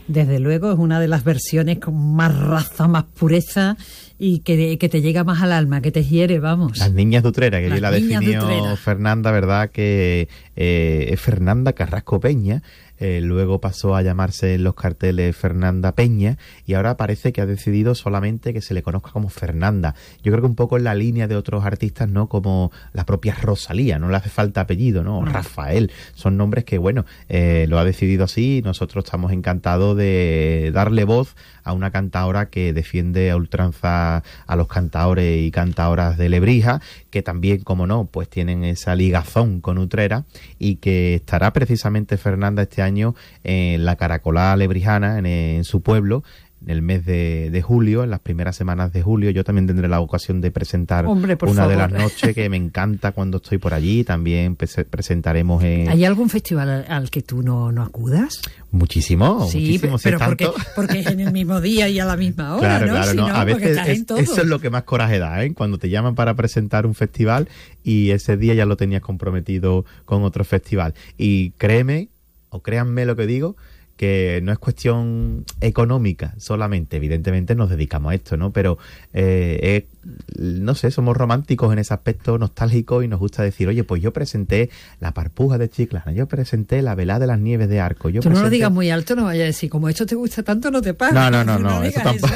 Desde luego es una de las versiones con más raza, más pureza y que te llega más al alma, que te hiere, vamos. Las Niñas de Utrera, que la definió Utrera. Fernanda, ¿verdad? Que es Fernanda Carrasco Peña. Luego pasó a llamarse en los carteles Fernanda Peña y ahora parece que ha decidido solamente que se le conozca como Fernanda. Yo creo que un poco en la línea de otros artistas, ¿no? Como la propia Rosalía, no le hace falta apellido, ¿no? Rafael, son nombres que, bueno, lo ha decidido así y nosotros estamos encantados de darle voz a una cantaora que defiende a ultranza a los cantaores y cantaoras de Lebrija, que también, como no, pues tienen esa ligazón con Utrera y que estará precisamente Fernanda este año en la Caracolá lebrijana, en su pueblo, en el mes de julio, en las primeras semanas de julio. Yo también tendré la ocasión de presentar una de las noches que me encanta cuando estoy por allí. También presentaremos en... ¿Hay algún festival al que tú no acudas? Muchísimo, sí, muchísimo. Pero porque es en el mismo día y a la misma hora, claro, ¿no? Claro, si no. A veces eso es lo que más coraje da, ¿eh? Cuando te llaman para presentar un festival y ese día ya lo tenías comprometido con otro festival. Y créeme, o créanme lo que digo, que no es cuestión económica solamente, evidentemente nos dedicamos a esto, ¿no? Pero, no sé, somos románticos en ese aspecto, nostálgicos, y nos gusta decir, oye, pues yo presenté la Parpuja de Chiclana, yo presenté la Velada de las Nieves de Arco. Tú no lo digas muy alto, no vayas a decir, como esto te gusta tanto, no te pagas. No, eso tampoco.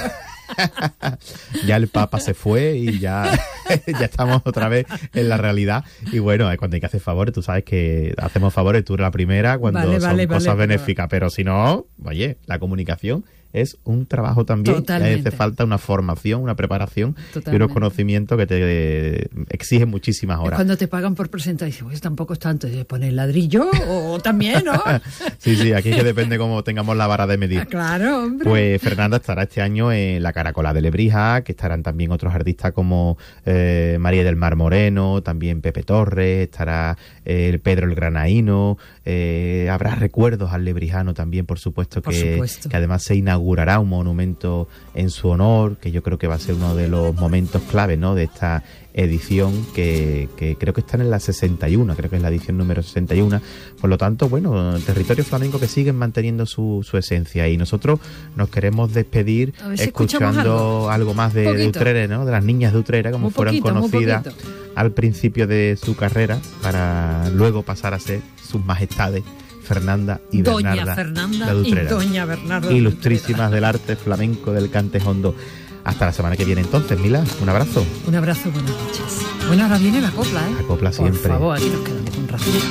Ya el Papa se fue y ya estamos otra vez en la realidad. Y bueno, cuando hay que hacer favores, tú sabes que hacemos favores, tú eres la primera cuando son cosas benéficas, pero si no, oye, la comunicación es un trabajo también. Totalmente. Hace falta una formación, una preparación. Totalmente. Y unos conocimientos que te exigen muchísimas horas. Cuando te pagan por presentar, dices, pues tampoco es tanto, ¿de poner ladrillo o también, no? Sí, aquí es que depende cómo tengamos la vara de medir. Claro, hombre. Pues Fernanda estará este año en la Caracolá de Lebrija, que estarán también otros artistas como María del Mar Moreno, también Pepe Torres, estará Pedro el Granaíno, habrá recuerdos al lebrijano también, por supuesto, que además se inaugurará un monumento en su honor, que yo creo que va a ser uno de los momentos clave, ¿no?, de esta edición que creo que están en la 61, creo que es la edición número 61. Por lo tanto, bueno, territorio flamenco que siguen manteniendo su esencia, y nosotros nos queremos despedir escuchando algo más de Utrera, ¿no?, de las Niñas de Utrera, como fueron conocidas al principio de su carrera, para luego pasar a ser sus majestades Fernanda y Doña Bernarda Fernanda de Utrera, y Doña Bernarda, ilustrísimas del arte flamenco del cante hondo. Hasta la semana que viene entonces, Mila, un abrazo. Un abrazo, buenas noches. Bueno, ahora viene la copla, ¿eh? La copla siempre. Por favor, aquí nos quedamos un rato.